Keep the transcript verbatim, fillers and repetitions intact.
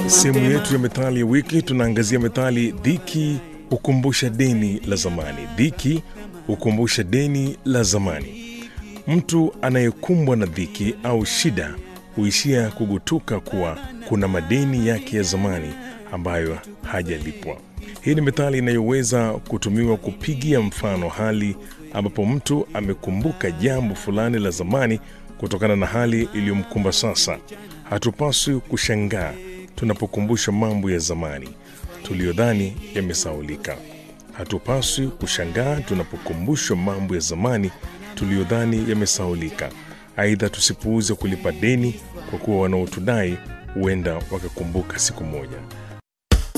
Sehemu yetu ya methali ya wiki tunaangazia methali dhiki hukumbusha deni la zamani. Dhiki hukumbusha deni la zamani. Mtu anayekumbwa na dhiki au shida huishia kugutuka kuwa kuna madeni yake ya zamani ambayo hajalipwa. Hii ni methali inayoweza kutumiwa kupigia mfano hali ambapo mtu amekumbuka jambo fulani la zamani kutokana na hali iliyomkumba sasa. Hatupaswi kushangaa tunapokumbusha mambo ya zamani tuliyodhani yamesahaulika. Hatupaswi kushangaa tunapokumbushwa mambo ya zamani tuliyodhani yamesahaulika. Aidha, tusipuuze kulipa deni kwa kuwa wanaotudai huenda wakakumbuka siku moja.